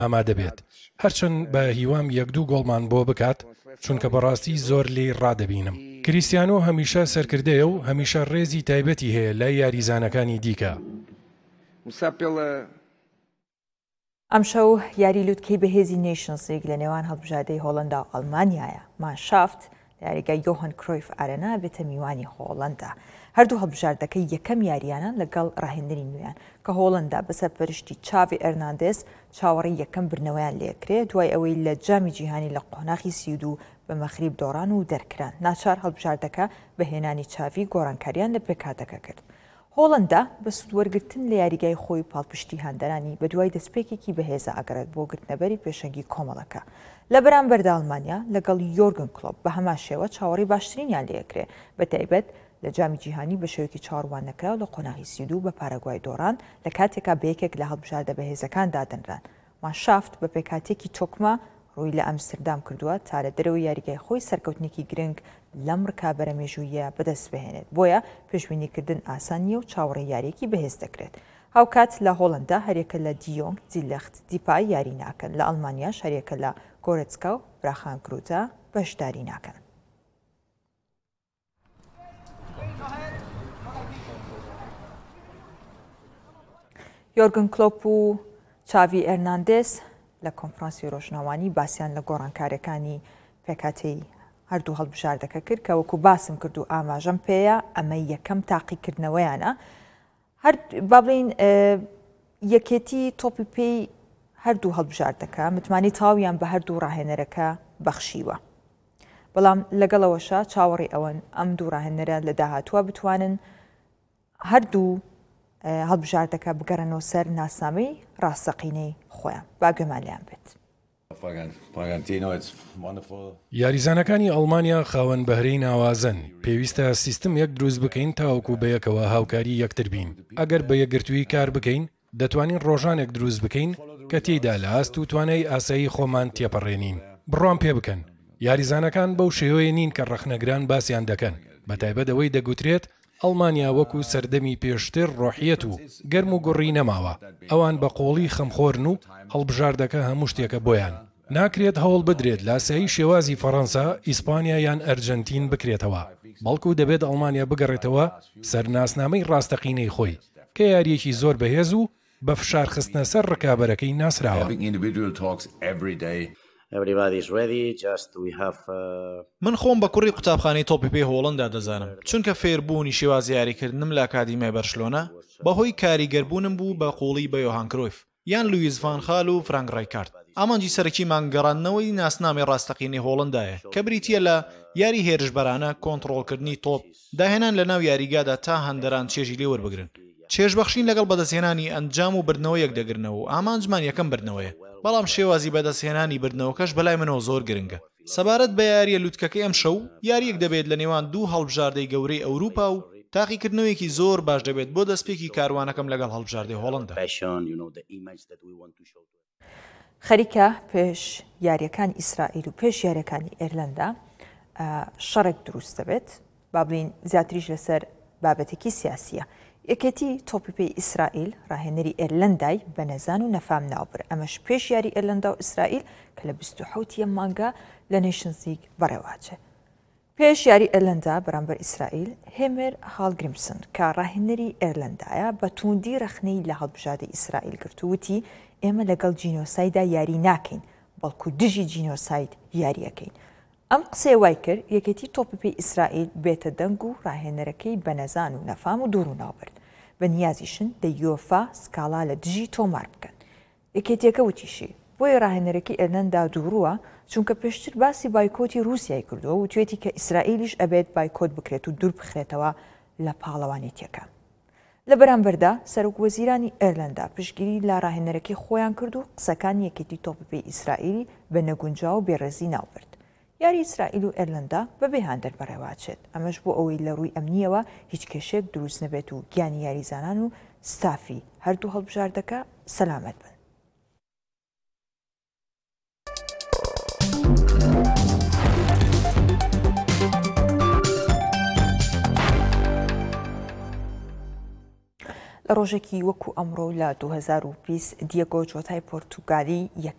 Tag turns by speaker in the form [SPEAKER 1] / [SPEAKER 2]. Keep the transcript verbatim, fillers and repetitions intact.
[SPEAKER 1] ئامادە بێت هەرچەند بە هیوام یەک دوو گۆڵمان بۆ بکات چونکە بەڕاستی زۆر لێی ڕادەبینم کریستیانۆ هەمیشە سەرکردەیە و هەمیشە ڕێزی تایبەتی هەیە لای یاریزانەکانی دیکە
[SPEAKER 2] ئەم شەو یاری لوتکەی بەهێزی نیشنز لیگ لە نێوان هەڵبژاردەی هۆڵەندا و ئەڵمانیایە مانشافت لە یاریگای یۆهان کرۆیف ئارێنا بێتە میوانی هۆڵەندا هەردوو هەڵبژاردەکە یەکەم یاریانە لەگەڵ ڕاهێنەری نوێیان کە هۆڵەندا بەسەر پەرشتی چاڤی ئەرناندێز چاوەڕی یەکەم برنەوەیان لێکرێ دوای ئەوەی لە جامی جیهانی لە قۆناغی سیودو بە مەخریب دۆڕان و دەرکران ناچار هەڵبژاردەکە بە هێنانی چاوی گۆڕانکاریان لە پێکاتەکە کرد هۆڵەندا بە سوودوەرگرتن لە یاریگای خۆی پاڵپشتی هاندەرانی بە دوای دەستپێکێکی بەهێزە ئەگەڕێت بۆ گرتنەبەری پێشەنگی کۆمەڵەکە لە بەرامبەردا ئەڵمانیا لەگەڵ یۆرگن کلۆپ بە هەمان شێوە چاوەڕی باشترینیان لێکرێ بە تایبەت لە جامی جیهانی بە شێوەیەکی چاوەڕوان نەکراو لە قۆناغی سیودو بە پاراگوای دۆڕان لە کاتێکا بەیەکێک لە هەڵبژاردە بەهێزەکان دادەنران مانشافت بە پێکاتێکی تۆکمە ڕووی لە ئەمستردام کردووە تا لە دەرەوەی یاریگای خۆی سەرکەوتنێکی گرنگ لەم ڕکابەرە مێژوویە بەدەست بهێنێت بۆیە پێشبینیکردن ئاسان نیە و چاوەڕێی یاریەکی بەهێز دەکرێت هاوکات لە هۆڵەندا هەرێکە لە دیۆنگ جیلەخت دیپای یاری ناکەن لە ئەڵمانیاش هەرێکە لە گۆرەچکا و براخان کروتە بەشداری ناکەن یۆرگن کلۆپ و چاوی ئەرناندێز لە کۆنفرانسی ڕۆژناوانی باسییان لە گۆڕانکاریەکانی پێکاتەی هەردوو هەڵبژاردەکە کرد کە وەکو باسم کرد و ئاماژەم پێەیە ئەمە یەکەم تاقیکردنەوەیانە هەر با بڵین یەکێتی تۆپی پێی هەردوو هەڵبژاردەکە متمانی تاویان بە هەردوو ڕاهێنەرەکە بەخشیوە بەڵام لەگەڵەوەشە چاوەڕی ئەوەن ئەم دوو ڕاهێنەرە لە داهاتووە بتوانن هەردوو هەڵبژاردەکە بگەڕنەوە سەر ناسنامەی ڕاستەقینەی خۆیان باگوێمان لیان بێت
[SPEAKER 1] یاریزانەکانی ئەڵمانیا خاوەن بەهرەی ناوازن پێویستە سیستم یەک دروست بکەین تاوەکو بەیەکەوە هاوکاری یەکتر بین ئەگەر بە یەکگرتووی کار بکەین دەتوانین ڕۆژانێک دروست بکەین کە تێیدا لە ئاست و توانای ئاسایی خۆمان تێپەڕێنین بڕوان پێ بکەن یاریزانەکان بەو شێوەیە نین کە ڕەخنەگران باسییان دەکەن بەتایبەت ئەوەی دەگوترێت ئەڵمانیا وەکو سەردەمی پێشتر ڕۆحیەت و گەرم و گوڕی نەماوە ئەوان بە قۆڵی خەمخۆرن و هەڵبژاردەکە هەموو شتێکە بۆیان ناکرێت هەوڵ بدرێت لاسایی شێوازی فەڕەنسا ئیسپانیا یان ئەرجەنتین بکرێتەوە بەڵکو دەبێت ئەڵمانیا بگەڕێتەوە سەرناسنامەی ڕاستەقینەی خۆی کە یاریەکی زۆر بەهێز و بە فشارخستنە سەر ڕکابەرەکەی ناسراوە
[SPEAKER 3] من خۆم بە کوڕی قوتابخانەی تۆپی پێ هۆڵەندا دەزانم چونکە فێربوونی شێوازی یاریکردنم لە ئاکادیمیای بەرشلۆنە بەهۆی کاریگەربوونم بوو بە قوڵی بە یۆهان کرۆیف یان لویز فان خال و فرانک ڕایکارد ئامانجی سەرەکی مانگەڕاندنەوەی ناسنامەی ڕاستەقینەی هۆڵەندایە کە بریتیە لە یاری هێرشبەرانە کۆنتڕۆڵکردنی تۆپ داهێنان لە ناو یاریگادا تا هەندەران چێژی لێ وەربگرن چێژبەخشین لەگەڵ بەدەستهێنانی ئەنجام و بردنەوە یەک دەگرنەوە و ئامانجمان یەکەم بردنەوەیە بەڵام شێوازی بەدەستهێنانی بردنەوەکەش بەلای منەوە زۆر گرنگە سەبارەت بە یاریە لوتکەکەی ئەم شەو یاریەک دەبێت لە نێوان دوو هەڵبژاردەی گەورەی ئەوروپا و تاقیکردنەوەیەکی زۆر باش دەبێت بۆ دەستپێکی کاروانەکەم لەگەڵ هەڵبژاردەی هۆڵەندا
[SPEAKER 2] خەریکە پێش یاریەکان ئیسرائیل و پێش یاریەکانی ئێرلەندا شەڕێک دروست دەبێت با بڵین زیاتریش لەسەر بابەتێکی سیاسیە یەکێتی تۆپی پێی ئیسرائیل ڕاهێنەری ئێرلەندای بە نەزان و نەفام ناوبر ئەمەش پێش یاری ئێرلەندا و ئیسرائیل کە لە بیست و حەوت مانگە لە نیشنز لیگ بەڕێواچێ پێش یاری ئێرلەندا بەرامبەر ئیسرائیل هێمر هاڵگریمسن کە ڕاهێنەری ئێرلەندایە بە توندی ڕەخنەی لە هەڵبژاردەی ئیسرائیل گرتووتی ئێمە لەگەڵ جینۆسایدا یاری ناکەین بەڵکو دژی جینۆساید یاریەکەین ئەم قسەی وای کرد یەکێتی تۆپی پێی ئیسرائیل بێتە دەنگ و ڕاهێنەرەکەی بە نەزان و نەفام و دوور و ناوبرد بە نیازیشن لە یۆفا سکاڵا لە دژی تۆمار بکەن یەکێتیەکە وتیشی بۆیە ڕاهێنەرەکەی ئێرلەندا دووڕووە چونکە پێشتر باسی بایکۆتی رووسیای کردووە و توێتی کە ئیسرائیلیش ئەبێت بایکۆت بکرێت و دوور بخرێتەوە لە پاڵەوانێتیەکە لە بەرامبەردا سەرۆکوەزیرانی ئێرلەندا پشتگیری لە ڕاهێنەرەکەی خۆیان کرد و قسەکانی یەکێتی تۆپی پێی ئیسرائیلی بە نەگونجاو و بێڕێزی ناوبرد یاری ئیسرائیل و ئێرلەندا بەبێ هاندەر بەڕێواچێت ئەمەش بۆ ئەوەی لە ڕووی ئەمنیەوە هیچ کێشێک دروست نەبێت و گیانی یاریزانان و ستافی هەردوو هەڵبژاردەکە سەلامەت بن لە ڕۆژێکی وەکو ئەمڕۆ لە دوو هەزار و بیست دیێگۆ جۆتای پۆرتوگالی یەک